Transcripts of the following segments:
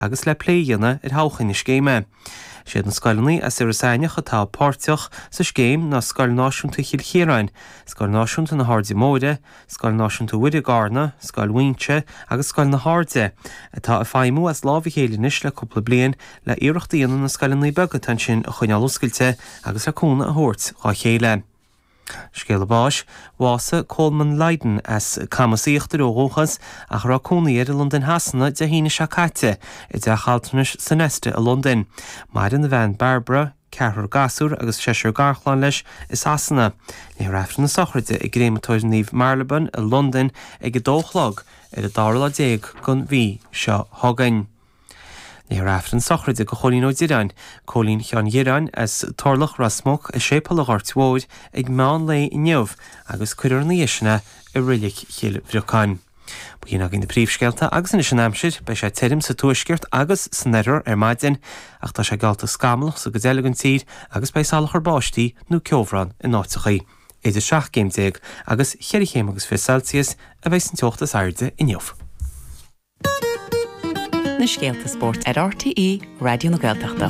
agus le pléana ar háchan is céime. Siad an scoilnaí a Sirasainach atá páirteach sa scéim na Scoil Náisiúnta Chilchéireáin, Scoil Náisiúnta na Hardaí Móide, Scoil Náisiúnta Uide Garna, Scoil Uinte agus Scoil na Hardaí. Atá a feimú as lábhí chéilinis le cúpla bliain le iarachtaíonna na scoilnaí beag tan sin a chuineál oscailte agus le cúna a thuirt á chéile. Scéal báis, Wasa Coleman Leiden as camasíochtar óghóchas a chur cúnaíar i London hasanna de híine se caite I de chaltanis san este a London. Mar in na bhean Barbara, Ceathair Gasúr agus Cheshire Garchlan leis is hasanna. Ní raibh na sochraide I gréimetóid níomh Marylebone a London ag dóchlog ar a dála déag gon bhí seo thugain. Ní raibh an sochraide go cholín ó Díreain, cholín Chean Díreain as torlach rasmach a sépal a ghartmóid ag meán le inneamh agus cuirear na dhéisina I rilik chéil bhreáin. Bhíon agin na príomhscéalta agus in sin amsir be sé teirim sa tuaisceart agus san error maidin ach tá sé galta scamalach sa godéalagan tír agus bei salachar báistí nó ceomhran in áitechaí. Idir 7 céim agus 4 agus 5 Celsius a bheits an teochtas airde inneamh. Na scéalta sport ar RTE Radio na Gaeltachta.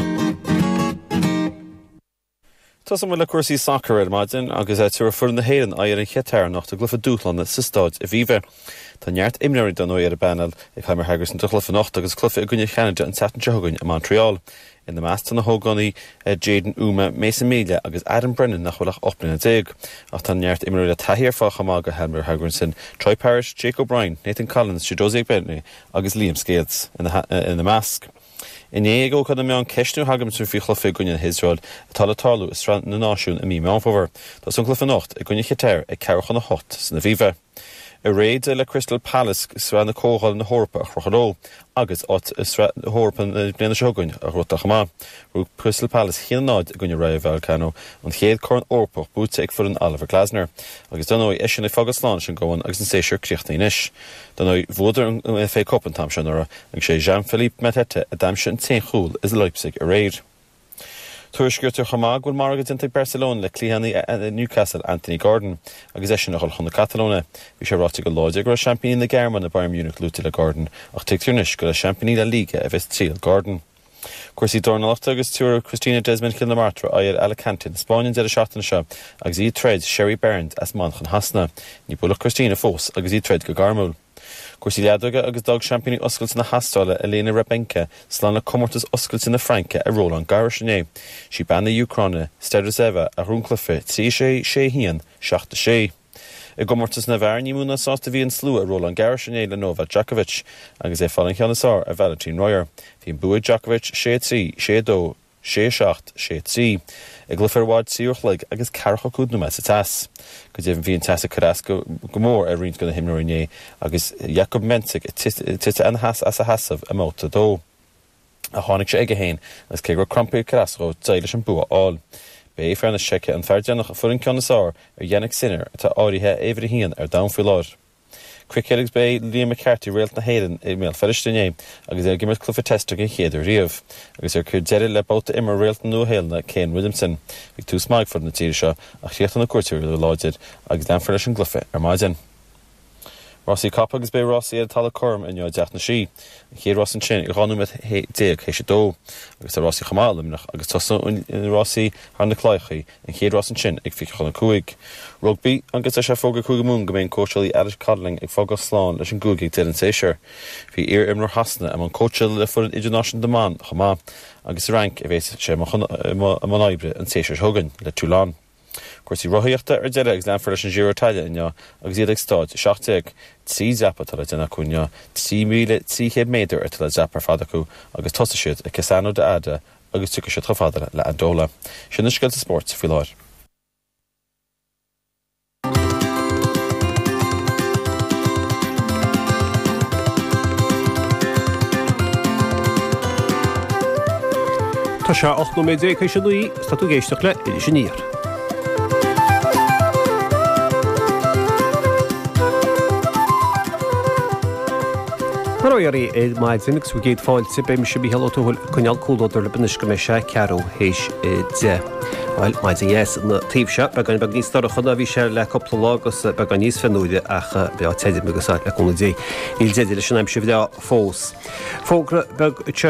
Tás am le cuasaí soccer ar maidin agus tuair fuair na héireann ar an chetear nach a glufa dúchlanna sa stáid a bhíomh. Tá neart imnéirí don óir ar a banal ag Chaimear Haggis an tuchla fannacht agus clufa a gcuine Cheanada an Satan Jogain a Montreal. In na meastan na hóganí Jaden Uma, Mason Mealy agus Adam Brennan nach bhfuilach 8 ach tá neart imnéirí a taithíar fácha má go Chaimear Haggis sin Troy Parrish, Jake O'Brien, Nathan Collins, Josie Bentley agus Liam Scales in the mask. In éego chud am ceistú hagam sú fi chlufa gúine Israel atá le táú is strand na náisiún a mí meánfóver. Tás an clufa nacht a gúine chetéir ag cearchan na hot san na bhíomh. A réid le Crystal Palace sra na cóáil na hórpa a chrochadó agus áit sra na hórpa na bliana seogain a rotach má. Rú Crystal Palace chéan náid a gúine raibh Valcano an chéad corn orpach búta ag furin Oliver Glasner agus donói isin I fágas lán sin góin agus an séisiir críochtaí inis. Donói bhódar an FA Cup an tamseanara agus sé Jean-Philippe Matete a damse an 10 chúl is Leipzig a réid. Tuaisceirtear chamá gúil margad ag Barcelona le clíhannaí Newcastle Anthony Gordon agus sin nach chun na Catalóna. Bhí sé ráta go láide go champaign na Gearman na Bayern Munich lúta le Gordon ach teictúnis go le champaign la Liga a bheits tríal Gordon. Cuasaí dornalachta agus túr Christina Desmond Kilnamartra ar Alicante na Spáin de seachtainna seo agus í treid Sherry Bernd as manchan hasna. Ní bula Christina fós agus í treid go garmúil. Cuasaí leadóga agus dog champaign oscailte na hastála Elena Rebenka slána comórtas oscailte na Franca a Roland Garros-Chené. Sí banna Ucráine, Stedroseva a Rúncliffe 3-6 hían 7-6. I gomórtas na bhar ní múna sásta bhí an slú a Roland Garros-Chené le Novak Djokovic agus falling cheanasár a Valentin Royer. Bhíon buaid Djokovic 6-3, 6-2, 6-7, 6-3. I glufarháid síorchlaig agus carcha cúd na sa tas. Go dtíobh bhíon tas a Carrasco go mór a riint go na himnaí agus Jakob Mensik tite an has as a hasamh a móta dó. A tháinig sé ige héin agus cé gur crumpaí Carrasco dailes an bua áil. Bé fearna seice an feardeannach a furin ceanasár ar dhéannig sinner atá áirithe éhre hían ar damfuil láir. Crickhelix Bay Liam McCarthy réalt na héireann I méal feristené agus gimmer clufa testa go chéidir riamh agus cur deire le bouta immer réalt na nuhéilna Kane Williamson ag tú smaig for na tíir seo ach chéachta na cuairtear le láidir agus dan feris an glufa ar maidin. Rossi Cop agus bé Rossi ar tala chum in deach na sí. Chéad Ross an sin I ghanú mit déag chéise dó agus a Rossi chamálamnach agus tosa Rossi ar na cláichaí an chéad Ross an sin ag fi chuna cuaig. Rugby agus a sé fóga cúga mún go mbeon cóisiaí Eric Codling ag fóga sláán leis an gúgaí Dylan Séisiir. Bhí imnar hasna am an cóisiil le furin International Demand chamá agus rank a bhéis sé man aibre an Séisiir thugan le Toulon. Cuasaí rothaíochta ar deire agus leanfar leis an Giro Italia inne agus iad ag stáid 7 trí zappa tal dena cúne 3,300 méadar ar tal zappa fada acu agus tosa siad a Casano de Ada agus tucha siad chofadara le Andola. Sin na sciilta sport fi láir. Tá se 8 chéise luí statú géisteach le idir sin níor. Maroirí é maidzinnig sú géad fáilte be me se bí helóúil chuneal cúlóidir le bunisce me se ceú hééis de. Well, maidin yes na tíbse be gan bag níos starachna bhí sé le coppla agus be gan níos fenúide ach be teidir megus le chunadí. Níl déidir sin aim si bhile fós. Fógra beg